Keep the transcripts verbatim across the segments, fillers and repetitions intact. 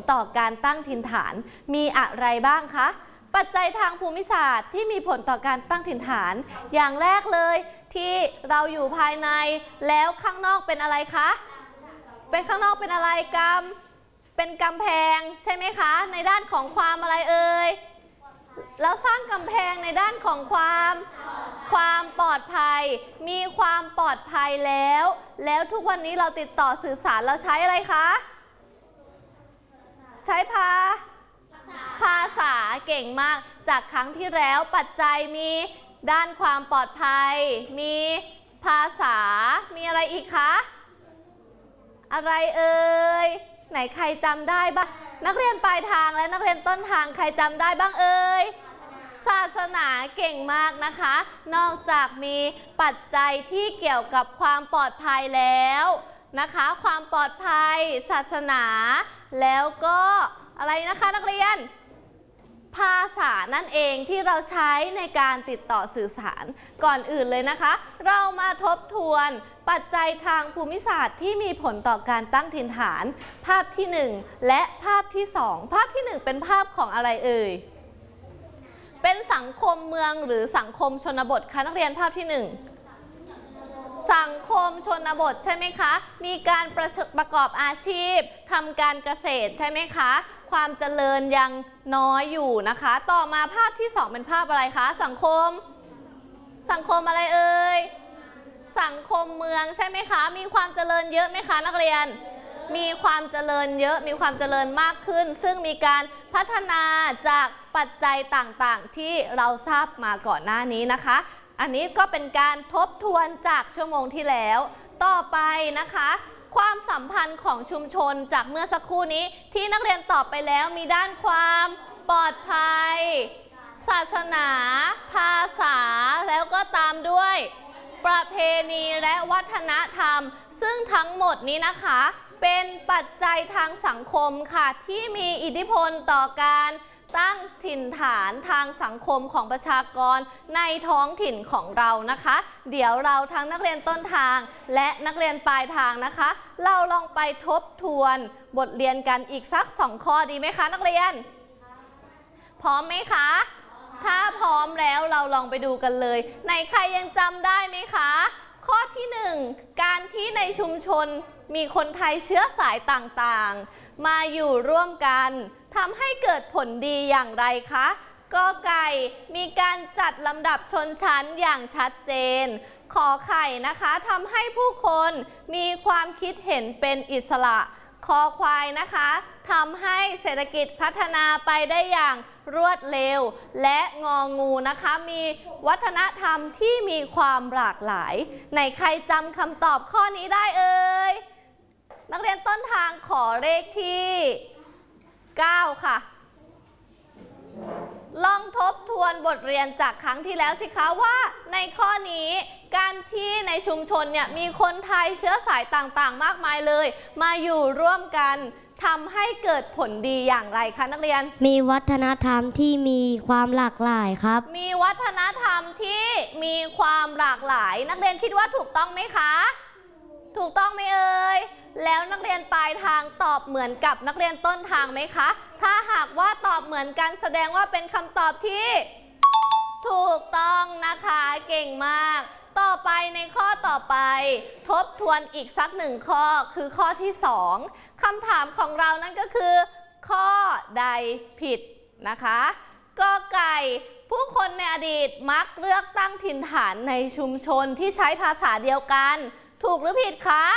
ต่อการตั้งถิ่นฐานมีอะไรบ้างคะปัจจัยทางภูมิศาสตร์ที่มีผลต่อการตั้งถิ่นฐานอย่างแรกเลยที่เราอยู่ภายในแล้วข้างนอกเป็นอะไรคะเป็นข้างนอกเป็นอะไรกำเป็นกำแพงใช่ไหมคะในด้านของความอะไรเอ่ยแล้วสร้างกำแพงในด้านของความความปลอดภัยมีความปลอดภัยแล้วแล้วทุกวันนี้เราติดต่อสื่อสารเราใช้อะไรคะใช้ภาภาษาเก่งมากจากครั้งที่แล้วปัจจัยมีด้านความปลอดภัยมีภาษามีอะไรอีกคะอะไรเอ่ยไหนใครจำได้บ้างนักเรียนปลายทางและนักเรียนต้นทางใครจำได้บ้างเอ่ยศาสนาเก่งมากนะคะนอกจากมีปัจจัยที่เกี่ยวกับความปลอดภัยแล้วนะคะความปลอดภัยศาสนาแล้วก็อะไรนะคะนักเรียนภาษานั่นเองที่เราใช้ในการติดต่อสื่อสารก่อนอื่นเลยนะคะเรามาทบทวนปัจจัยทางภูมิศาสตร์ที่มีผลต่อการตั้งถิ่นฐานภาพที่หนึ่งและภาพที่สองภาพที่หนึ่งเป็นภาพของอะไรเอ่ยเป็นสังคมเมืองหรือสังคมชนบทคะนักเรียนภาพที่หนึ่งสังคมชนบทใช่ไหมคะมีการประประกอบอาชีพทำการเกษตรใช่ไหมคะความเจริญยังน้อยอยู่นะคะต่อมาภาพที่สองเป็นภาพอะไรคะสังคมสังคมอะไรเอ่ยสังคมเมืองใช่ไหมคะมีความเจริญเยอะไหมคะนักเรียนมีความเจริญเยอะมีความเจริญมากขึ้นซึ่งมีการพัฒนาจากปัจจัยต่างๆที่เราทราบมาก่อนหน้านี้นะคะอันนี้ก็เป็นการทบทวนจากชั่วโมงที่แล้วต่อไปนะคะความสัมพันธ์ของชุมชนจากเมื่อสักครู่นี้ที่นักเรียนตอบไปแล้วมีด้านความปลอดภัยศาสนาภาษาแล้วก็ตามด้วยประเพณีและวัฒนธรรมซึ่งทั้งหมดนี้นะคะเป็นปัจจัยทางสังคมค่ะที่มีอิทธิพลต่อการตั้งถิ่นฐานทางสังคมของประชากรในท้องถิ่นของเรานะคะเดี๋ยวเราทั้งนักเรียนต้นทางและนักเรียนปลายทางนะคะเราลองไปทบทวนบทเรียนกันอีกสักสองข้อดีไหมคะนักเรียนพร้อมไหมคะถ้าพร้อมแล้วเราลองไปดูกันเลยไหนใครยังจำได้ไหมคะข้อที่หนึ่งการที่ในชุมชนมีคนไทยเชื้อสายต่างๆมาอยู่ร่วมกันทำให้เกิดผลดีอย่างไรคะกอไก่มีการจัดลำดับชนชั้นอย่างชัดเจนขอไข่นะคะทำให้ผู้คนมีความคิดเห็นเป็นอิสระคอควายนะคะทำให้เศรษฐกิจพัฒนาไปได้อย่างรวดเร็วและงองูนะคะมีวัฒนธรรมที่มีความหลากหลายไหนใครจำคำตอบข้อนี้ได้เอ่ยนักเรียนต้นทางขอเลขที่เก้าค่ะลองทบทวนบทเรียนจากครั้งที่แล้วสิคะว่าในข้อนี้การที่ในชุมชนเนี่ยมีคนไทยเชื้อสายต่างๆมากมายเลยมาอยู่ร่วมกันทำให้เกิดผลดีอย่างไรคะนักเรียนมีวัฒนธรรมที่มีความหลากหลายครับมีวัฒนธรรมที่มีความหลากหลายนักเรียนคิดว่าถูกต้องไหมคะถูกต้องไหมเอ่ยแล้วนักเรียนปลายทางตอบเหมือนกับนักเรียนต้นทางไหมคะถ้าหากว่าตอบเหมือนกันแสดงว่าเป็นคำตอบที่ถูกต้องนะคะเก่งมากต่อไปในข้อต่อไปทบทวนอีกสักหนึ่งข้อคือข้อที่สองคำถามของเรานั่นก็คือข้อใดผิดนะคะกอไก่ผู้คนในอดีตมักเลือกตั้งถิ่นฐานในชุมชนที่ใช้ภาษาเดียวกันถูกหรือผิดคะ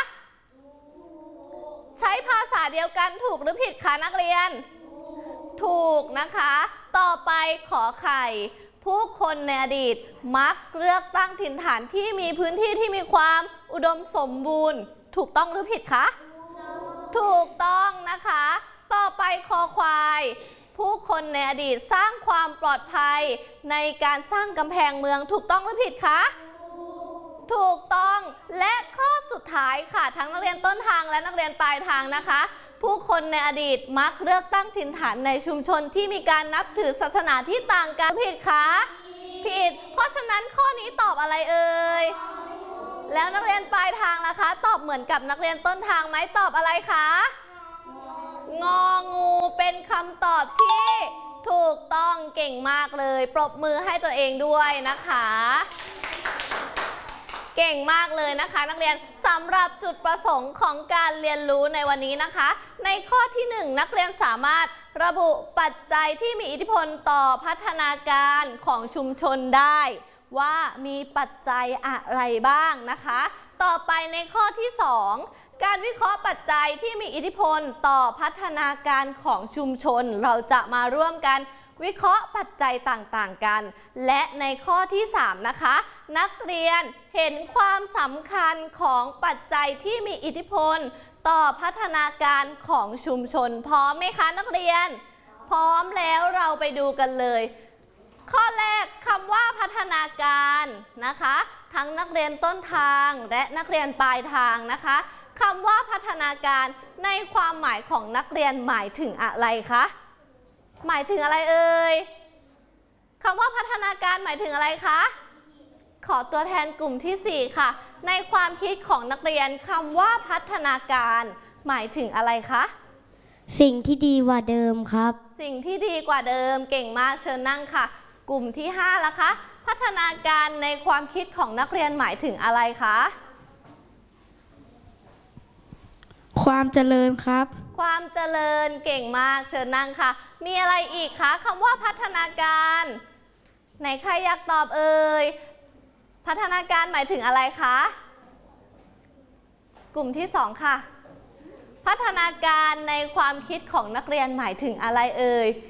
ใช้ภาษาเดียวกันถูกหรือผิดคะนักเรียนถูกนะคะต่อไปขอไข่ผู้คนในอดีตมักเลือกตั้งถิ่นฐานที่มีพื้นที่ที่มีความอุดมสมบูรณ์ถูกต้องหรือผิดคะถูกต้องนะคะต่อไปคอควายผู้คนในอดีตสร้างความปลอดภัยในการสร้างกำแพงเมืองถูกต้องหรือผิดคะถูกต้องและข้อสุดท้ายค่ะทั้งนักเรียนต้นทางและนักเรียนปลายทางนะคะผู้คนในอดีตมักเลือกตั้งถิ่นฐานในชุมชนที่มีการนับถือศาสนาที่ต่างกันผิดคะผิดเพราะฉะนั้นข้อนี้ตอบอะไรเอ่ยแล้วนักเรียนปลายทางล่ะคะตอบเหมือนกับนักเรียนต้นทางไหมตอบอะไรคะงองูเป็นคำตอบที่ถูกต้องเก่งมากเลยปรบมือให้ตัวเองด้วยนะคะเก่งมากเลยนะคะนักเรียนสำหรับจุดประสงค์ของการเรียนรู้ในวันนี้นะคะในข้อที่หนึ่งนักเรียนสามารถระบุปัจจัยที่มีอิทธิพลต่อพัฒนาการของชุมชนได้ว่ามีปัจจัยอะไรบ้างนะคะต่อไปในข้อที่สองการวิเคราะห์ปัจจัยที่มีอิทธิพลต่อพัฒนาการของชุมชนเราจะมาร่วมกันวิเคราะห์ปัจจัยต่างๆกันและในข้อที่สามนะคะนักเรียนเห็นความสำคัญของปัจจัยที่มีอิทธิพลต่อพัฒนาการของชุมชนพร้อมไหมคะนักเรียนพร้อมแล้วเราไปดูกันเลยข้อแรกคำว่าพัฒนาการนะคะทั้งนักเรียนต้นทางและนักเรียนปลายทางนะคะคำว่าพัฒนาการในความหมายของนักเรียนหมายถึงอะไรคะหมายถึงอะไรเอ่ยคำว่าพัฒนาการหมายถึงอะไรคะขอตัวแทนกลุ่มที่สี่ค่ะในความคิดของนักเรียนคำว่าพัฒนาการหมายถึงอะไรคะสิ่งที่ดีกว่าเดิมครับสิ่งที่ดีกว่าเดิมเก่งมากเชิญนั่งค่ะกลุ่มที่ห้าละคะพัฒนาการในความคิดของนักเรียนหมายถึงอะไรคะความเจริญครับความเจริญเก่งมากเชิญนั่งค่ะมีอะไรอีกคะคำว่าพัฒนาการไหนใครอยากตอบเอ่ยพัฒนาการหมายถึงอะไรคะกลุ่มที่สองค่ะพัฒนาการในความคิดของนักเรียนหมายถึงอะไรเอ่ย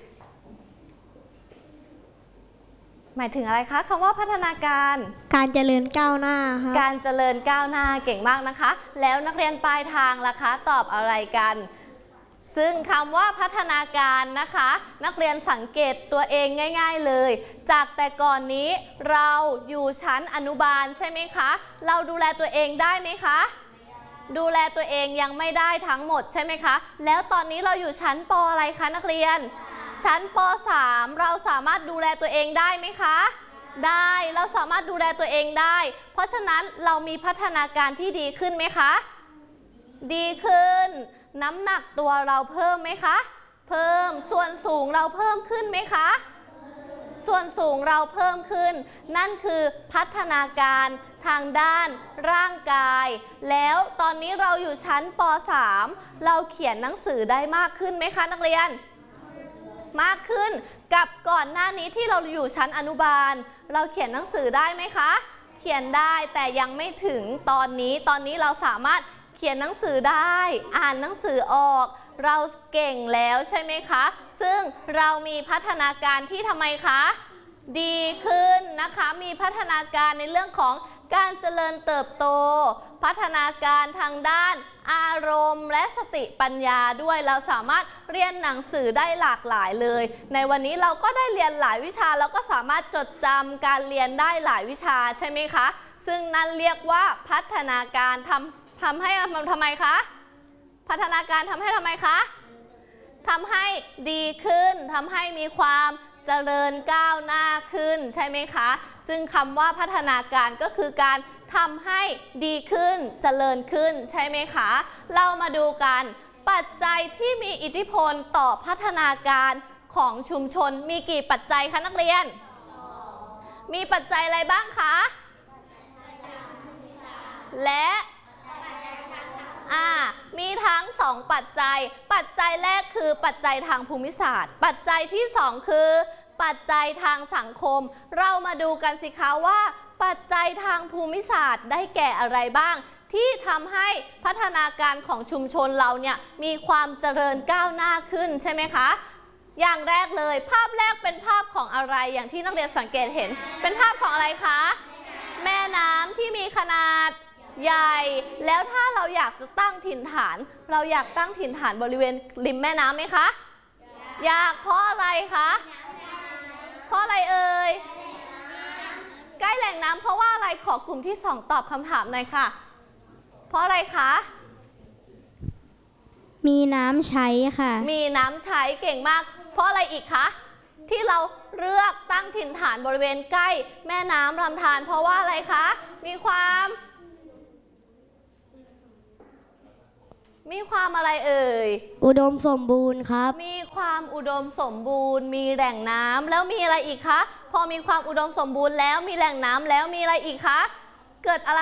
หมายถึงอะไรคะคำว่าพัฒนาการการเจริญก้าวหน้าครับการเจริญก้าวหน้าเก่งมากนะคะแล้วนักเรียนปลายทางล่ะคะตอบอะไรกันซึ่งคำว่าพัฒนาการนะคะนักเรียนสังเกตตัวเองง่ายๆเลยจากแต่ก่อนนี้เราอยู่ชั้นอนุบาลใช่ไหมคะเราดูแลตัวเองได้ไหมคะดูแลตัวเองยังไม่ได้ทั้งหมดใช่ไหมคะแล้วตอนนี้เราอยู่ชั้นป.อะไรคะนักเรียนชั้นป.สาม เราสามารถดูแลตัวเองได้ไหมคะได้เราสามารถดูแลตัวเองได้เพราะฉะนั้นเรามีพัฒนาการที่ดีขึ้นไหมคะดีขึ้นน้ำหนักตัวเราเพิ่มไหมคะเพิ่มส่วนสูงเราเพิ่มขึ้นไหมคะส่วนสูงเราเพิ่มขึ้นนั่นคือพัฒนาการทางด้านร่างกายแล้วตอนนี้เราอยู่ชั้นป.สาม เราเขียนหนังสือได้มากขึ้นไหมคะนักเรียนมากขึ้นกับก่อนหน้านี้ที่เราอยู่ชั้นอนุบาลเราเขียนหนังสือได้ไหมคะเขียนได้แต่ยังไม่ถึงตอนนี้ตอนนี้เราสามารถเขียนหนังสือได้อ่านหนังสือออกเราเก่งแล้วใช่ไหมคะซึ่งเรามีพัฒนาการที่ทำไมคะดีขึ้นนะคะมีพัฒนาการในเรื่องของการเจริญเติบโตพัฒนาการทางด้านอารมณ์และสติปัญญาด้วยเราสามารถเรียนหนังสือได้หลากหลายเลยในวันนี้เราก็ได้เรียนหลายวิชาแล้วก็สามารถจดจำการเรียนได้หลายวิชาใช่ไหมคะซึ่งนั่นเรียกว่าพัฒนาการทำทำให้ทำทำไมคะพัฒนาการทำให้ทำไมคะทำให้ดีขึ้นทำให้มีความเจริญก้าวหน้าขึ้นใช่ไหมคะซึ่งคำว่าพัฒนาการก็คือการทำให้ดีขึ้นเจริญขึ้นใช่ไหมคะเรามาดูกันปัจจัยที่มีอิทธิพลต่อพัฒนาการของชุมชนมีกี่ปัจจัยคะนักเรียนมีปัจจัยอะไรบ้างคะและอ่ามีทั้งสองปัจจัยปัจจัยแรกคือปัจจัยทางภูมิศาสตร์ปัจจัยที่สองคือปัจจัยทางสังคมเรามาดูกันสิคะว่าปัจจัยทางภูมิศาสตร์ได้แก่อะไรบ้างที่ทำให้พัฒนาการของชุมชนเราเนี่ยมีความเจริญก้าวหน้าขึ้นใช่ไหมคะอย่างแรกเลยภาพแรกเป็นภาพของอะไรอย่างที่นักเรียนสังเกตเห็นเป็นภาพของอะไรคะแม่น้ำที่มีขนาดใหญ่แล้วถ้าเราอยากจะตั้งถิ่นฐานเราอยากตั้งถิ่นฐานบริเวณริมแม่น้ำไหมคะอยากเพราะอะไรคะเพราะอะไรเอ่ยใกล้แหล่งน้ำเพราะว่าอะไรขอกลุ่มที่สองตอบคำถามหน่อยค่ะเพราะอะไรคะมีน้ำใช้ค่ะมีน้ำใช้เก่งมากเพราะอะไรอีกคะที่เราเลือกตั้งถิ่นฐานบริเวณใกล้แม่น้ำลำธารเพราะว่าอะไรคะมีความมีความอะไรเอ่ยอุดมสมบูรณ์ครับมีความอุดมสมบูรณ์ มีแหล่งน้ำแล้วมีอะไรอีกคะ พอมีความอุดมสมบูรณ์แล้วมีแหล่งน้ำแล้วมีอะไรอีกคะ เกิดอะไร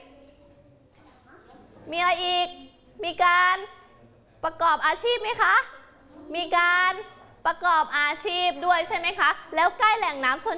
มีอะไรอีก มีการประกอบอาชีพไหมคะ มีการประกอบอาชีพด้วยใช่ไหมคะ แล้วใกล้แหล่งน้ำส่วน